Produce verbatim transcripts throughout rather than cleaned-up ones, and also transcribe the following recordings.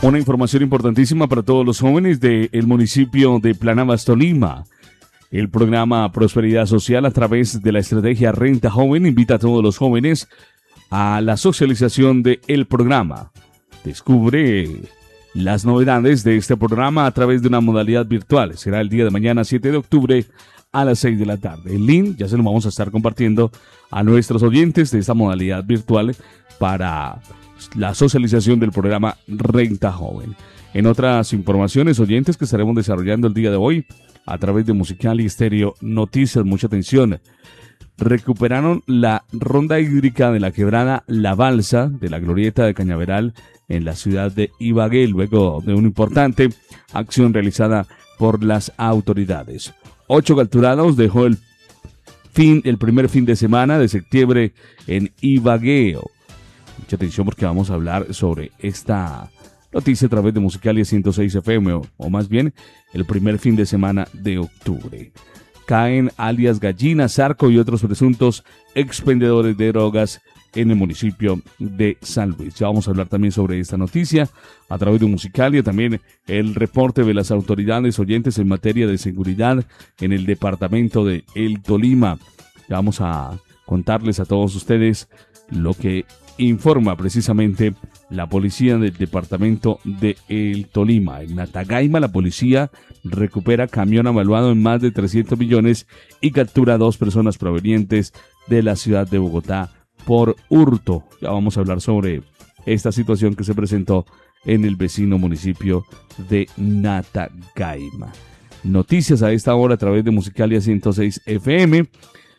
Una información importantísima para todos los jóvenes del municipio de Planabas, Tolima. El programa Prosperidad Social, a través de la estrategia Renta Joven, invita a todos los jóvenes a la socialización del programa. Descubre las novedades de este programa a través de una modalidad virtual. Será el día de mañana, siete de octubre, a las seis de la tarde. El link ya se lo vamos a estar compartiendo a nuestros oyentes de esta modalidad virtual para la socialización del programa Renta Joven. En otras informaciones, oyentes, que estaremos desarrollando el día de hoy a través de Musical y Estéreo Noticias, mucha atención. Recuperaron la ronda hídrica de la quebrada La Balsa de la glorieta de Cañaveral en la ciudad de Ibagué, luego de una importante acción realizada por las autoridades. Ocho capturados dejó el fin, el primer fin de semana de septiembre en Ibagué. Mucha atención, porque vamos a hablar sobre esta noticia a través de Musicalia ciento seis F M, o, o más bien el primer fin de semana de octubre. Caen alias Gallina, Zarco y otros presuntos expendedores de drogas en el municipio de San Luis. Ya vamos a hablar también sobre esta noticia a través de Musicalia. También el reporte de las autoridades oyentes en materia de seguridad en el departamento de El Tolima. Ya vamos a contarles a todos ustedes lo que informa precisamente la policía del departamento de El Tolima. En Natagaima, la policía recupera camión avaluado en más de trescientos millones y captura a dos personas provenientes de la ciudad de Bogotá por hurto. Ya vamos a hablar sobre esta situación que se presentó en el vecino municipio de Natagaima. Noticias a esta hora a través de Musicalia ciento seis F M.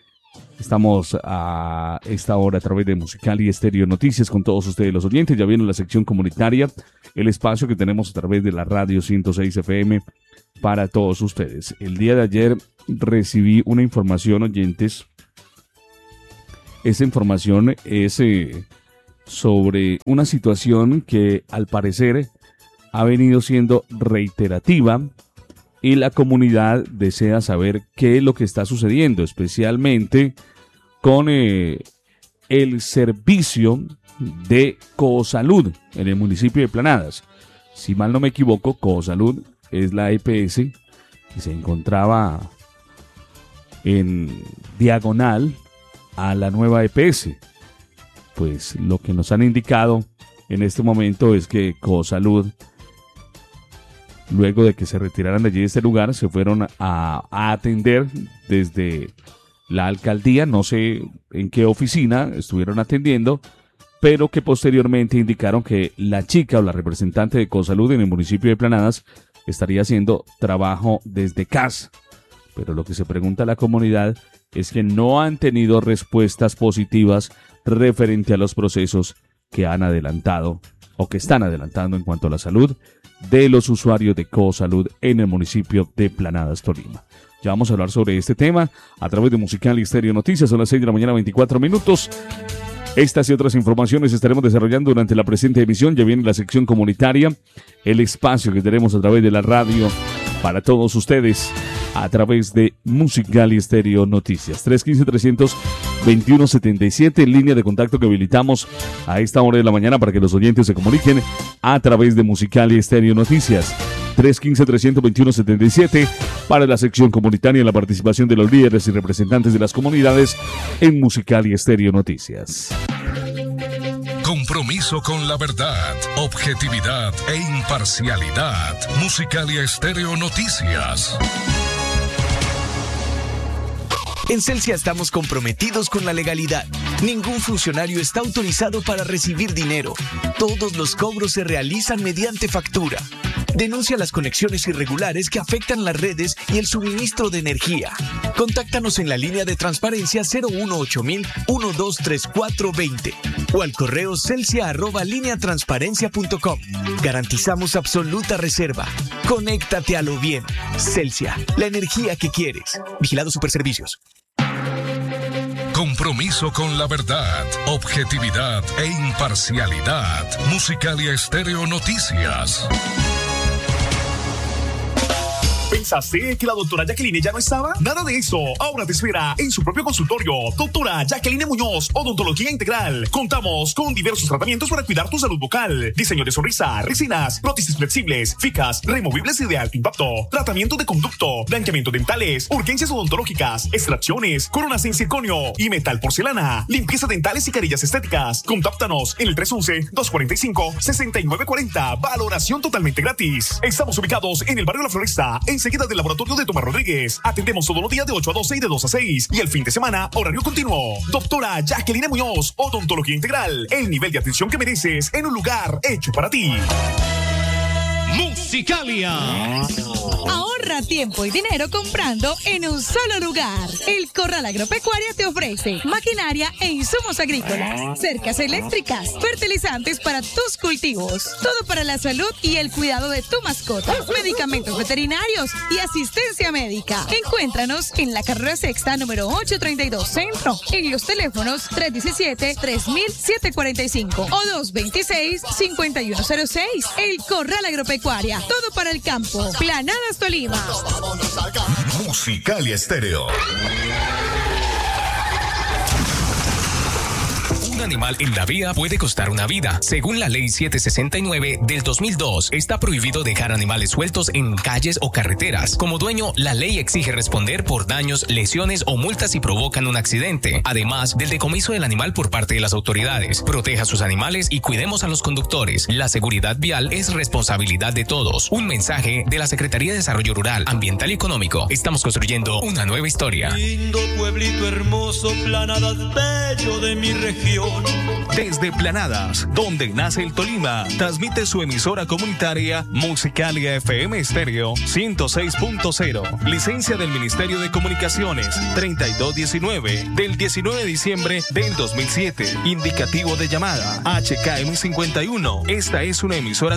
Estamos a esta hora a través de Musical y Estéreo Noticias con todos ustedes los oyentes. Ya viene la sección comunitaria, el espacio que tenemos a través de la radio ciento seis F M para todos ustedes. El día de ayer recibí una información, oyentes. Esa información es eh, sobre una situación que al parecer ha venido siendo reiterativa, y la comunidad desea saber qué es lo que está sucediendo, especialmente con eh, el servicio de Cosalud en el municipio de Planadas. Si mal no me equivoco, Cosalud es la E P S que se encontraba en diagonal a la nueva E P S. Pues lo que nos han indicado en este momento es que Cosalud, luego de que se retiraran de allí de este lugar, se fueron a, a atender desde la alcaldía, no sé en qué oficina estuvieron atendiendo, pero que posteriormente indicaron que la chica o la representante de Cosalud en el municipio de Planadas estaría haciendo trabajo desde casa. Pero lo que se pregunta a la comunidad es que no han tenido respuestas positivas referente a los procesos que han adelantado o que están adelantando en cuanto a la salud de los usuarios de Cosalud en el municipio de Planadas, Tolima. Ya vamos a hablar sobre este tema a través de Musical y Estéreo Noticias. Son las seis de la mañana, veinticuatro minutos. Estas y otras informaciones estaremos desarrollando durante la presente emisión. Ya viene la sección comunitaria, el espacio que tenemos a través de la radio para todos ustedes a través de Musical y Estéreo Noticias. tres uno cinco, tres dos uno, siete siete, en línea de contacto que habilitamos a esta hora de la mañana para que los oyentes se comuniquen a través de Musical y Estéreo Noticias. tres uno cinco, tres dos uno, siete siete para la sección comunitaria, la participación de los líderes y representantes de las comunidades en Musical y Estéreo Noticias. Compromiso con la verdad, objetividad e imparcialidad. Musical y Estéreo Noticias. En Celsia estamos comprometidos con la legalidad. Ningún funcionario está autorizado para recibir dinero. Todos los cobros se realizan mediante factura. Denuncia las conexiones irregulares que afectan las redes y el suministro de energía. Contáctanos en la línea de transparencia cero uno ocho mil, uno dos tres cuatro veinte o al correo celsia arroba línea transparencia punto com. Garantizamos absoluta reserva. Conéctate a lo bien. Celsia, la energía que quieres. Vigilado Superservicios. Compromiso con la verdad, objetividad e imparcialidad. Musical y Estéreo Noticias. ¿Pensaste que la doctora Jacqueline ya no estaba? Nada de eso. Ahora te espera en su propio consultorio. Doctora Jacqueline Muñoz, Odontología Integral. Contamos con diversos tratamientos para cuidar tu salud bucal. Diseño de sonrisa, resinas, prótesis flexibles, ficas, removibles y de alto impacto. Tratamiento de conducto, blanqueamiento dentales, urgencias odontológicas, extracciones, coronas en circonio y metal porcelana. Limpieza dentales y carillas estéticas. Contáctanos en el tres once, dos cuarenta y cinco, sesenta y nueve cuarenta. Valoración totalmente gratis. Estamos ubicados en el barrio La Floresta, enseguida del laboratorio de Tomás Rodríguez. Atendemos todos los días de ocho a doce y de dos a seis. Y el fin de semana, horario continuo. Doctora Jacqueline Muñoz, Odontología Integral. El nivel de atención que mereces en un lugar hecho para ti. Musicalia. Ahorra tiempo y dinero comprando en un solo lugar. El Corral Agropecuaria te ofrece maquinaria e insumos agrícolas, cercas eléctricas, fertilizantes para tus cultivos, todo para la salud y el cuidado de tu mascota, medicamentos veterinarios y asistencia médica. Encuéntranos en la carrera sexta número ochocientos treinta y dos Centro, en los teléfonos tres diecisiete, tres mil, setecientos cuarenta y cinco o dos veintiséis, cincuenta y uno cero seis. El Corral Agropecuaria, todo para el campo. Planadas Tolima. Musicalia Estéreo. Un animal en la vía puede costar una vida. Según la ley setecientos sesenta y nueve del dos mil dos, está prohibido dejar animales sueltos en calles o carreteras. Como dueño, la ley exige responder por daños, lesiones o multas si provocan un accidente, además del decomiso del animal por parte de las autoridades. Proteja sus animales y cuidemos a los conductores. La seguridad vial es responsabilidad de todos. Un mensaje de la Secretaría de Desarrollo Rural, Ambiental y Económico. Estamos construyendo una nueva historia. Lindo pueblito hermoso, Planadas, bello de mi región. Desde Planadas, donde nace el Tolima, transmite su emisora comunitaria Musicalia F M Estéreo ciento seis punto cero. Licencia del Ministerio de Comunicaciones treinta y dos diecinueve del diecinueve de diciembre del dos mil siete. Indicativo de llamada H K M cincuenta y uno. Esta es una emisora